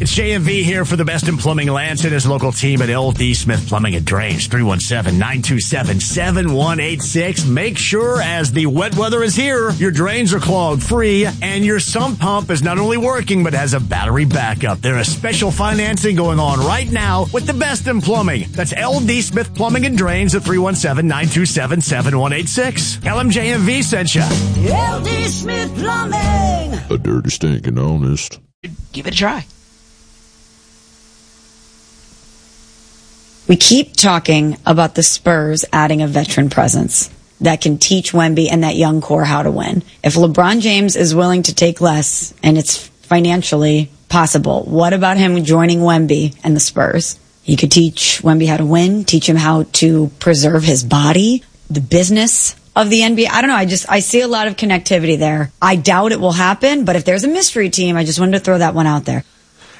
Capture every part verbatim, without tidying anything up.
It's J M V here for the best in plumbing. Lance and his local team at L D Smith Plumbing and Drains. three one seven, nine two seven, seven one eight six. Make sure as the wet weather is here, your drains are clogged free and your sump pump is not only working but has a battery backup. There is special financing going on right now with the best in plumbing. That's L D Smith Plumbing and Drains at three one seven, nine two seven, seven one eight six. L M J M V sent you. L D Smith Plumbing. A dirty, stinking honest. Give it a try. We keep talking about the Spurs adding a veteran presence that can teach Wemby and that young core how to win. If LeBron James is willing to take less and it's financially possible, what about him joining Wemby and the Spurs? He could teach Wemby how to win, teach him how to preserve his body, the business of the N B A. I don't know. I just, I see a lot of connectivity there. I doubt it will happen, but if there's a mystery team, I just wanted to throw that one out there.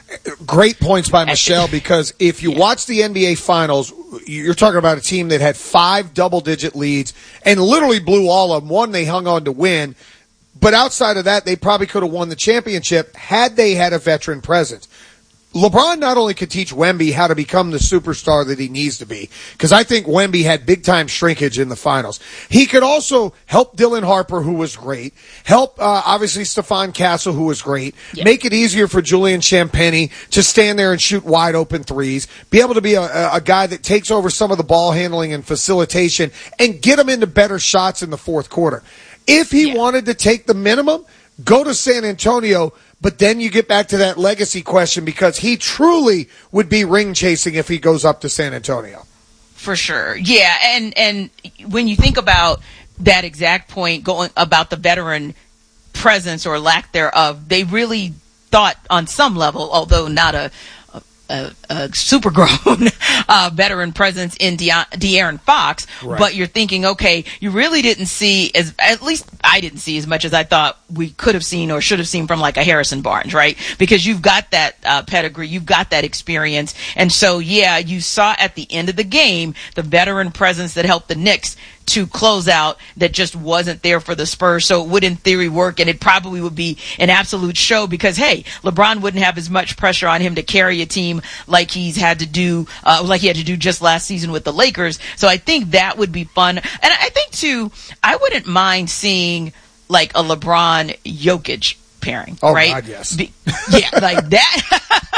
Great points by Michelle, because if you watch the N B A Finals, you're talking about a team that had five double-digit leads and literally blew all of them. One, they hung on to win. But outside of that, they probably could have won the championship had they had a veteran presence. LeBron not only could teach Wemby how to become the superstar that he needs to be, because I think Wemby had big-time shrinkage in the finals. He could also help Dylan Harper, who was great, help, uh, obviously, Stephon Castle, who was great, yeah. Make it easier for Julian Champagnie to stand there and shoot wide-open threes, be able to be a, a guy that takes over some of the ball handling and facilitation, and get him into better shots in the fourth quarter. If he yeah. wanted to take the minimum, go to San Antonio. But then you get back to that legacy question, because he truly would be ring chasing if he goes up to San Antonio. For sure. Yeah. And, and when you think about that exact point going about the veteran presence or lack thereof, they really thought on some level, although not a, a, a super grown uh, veteran presence in De- De'Aaron Fox, right. But you're thinking, okay, you really didn't see as, at least I didn't see as much as I thought we could have seen or should have seen from like a Harrison Barnes, right? Because you've got that uh, pedigree, you've got that experience. And so, yeah, you saw at the end of the game, the veteran presence that helped the Knicks to close out that just wasn't there for the Spurs. So it would in theory work, and it probably would be an absolute show because, hey, LeBron wouldn't have as much pressure on him to carry a team like he's had to do, uh, like he had to do just last season with the Lakers. So I think that would be fun. And I think too, I wouldn't mind seeing like a LeBron Jokic pairing, oh, right? God, yes. Be, yeah, like that.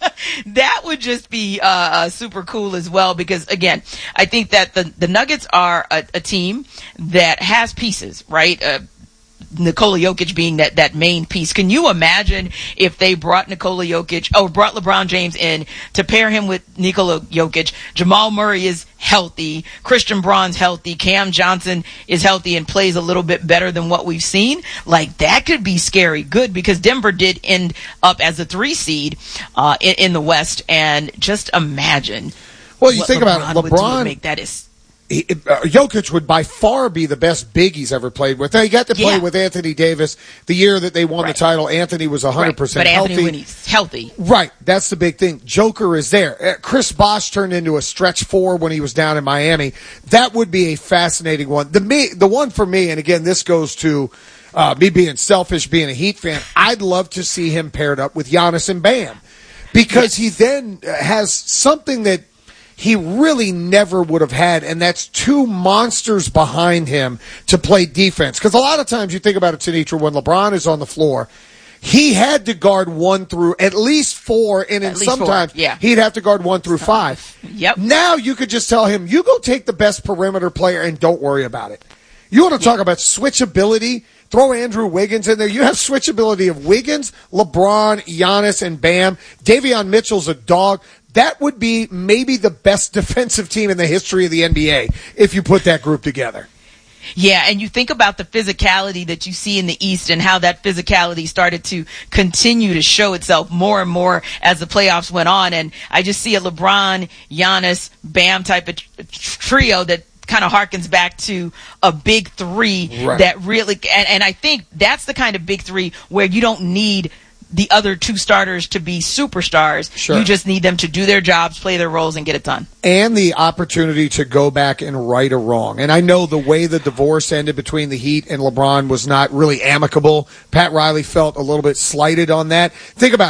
That would just be uh, super cool as well, because again, I think that the, the Nuggets are a, a team that has pieces, right? Uh, Nikola Jokic being that, that main piece. Can you imagine if they brought Nikola Jokic, or brought LeBron James in to pair him with Nikola Jokic? Jamal Murray is healthy. Christian Braun's healthy. Cam Johnson is healthy and plays a little bit better than what we've seen. Like, that could be scary good, because Denver did end up as a three seed uh, in, in the West. And just imagine. Well, you think LeBron about it, LeBron. Would make that is. He, uh, Jokic would by far be the best big he's ever played with. Now, he got to play yeah. with Anthony Davis the year that they won right. the title. Anthony was one hundred percent right. But healthy. Anthony, when he's healthy. Right. That's the big thing. Joker is there. Uh, Chris Bosh turned into a stretch four when he was down in Miami. That would be a fascinating one. The me, the one for me, and again, this goes to uh, me being selfish, being a Heat fan, I'd love to see him paired up with Giannis and Bam, because yes. he then has something that he really never would have had, and that's two monsters behind him to play defense. Because a lot of times you think about it, Tanitra, when LeBron is on the floor, he had to guard one through at least four, and in sometimes yeah. he'd have to guard one through five. Yep. Now you could just tell him, you go take the best perimeter player and don't worry about it. You want to talk yeah. about switchability? Throw Andrew Wiggins in there. You have switchability of Wiggins, LeBron, Giannis, and Bam. Davion Mitchell's a dog. That would be maybe the best defensive team in the history of the N B A if you put that group together. Yeah, and you think about the physicality that you see in the East and how that physicality started to continue to show itself more and more as the playoffs went on. And I just see a LeBron, Giannis, Bam type of trio that kind of harkens back to a big three right. that really, and, and I think that's the kind of big three where you don't need the other two starters to be superstars. Sure. You just need them to do their jobs, play their roles, and get it done. And the opportunity to go back and right a wrong. And I know the way the divorce ended between the Heat and LeBron was not really amicable. Pat Riley felt a little bit slighted on that. Think about it.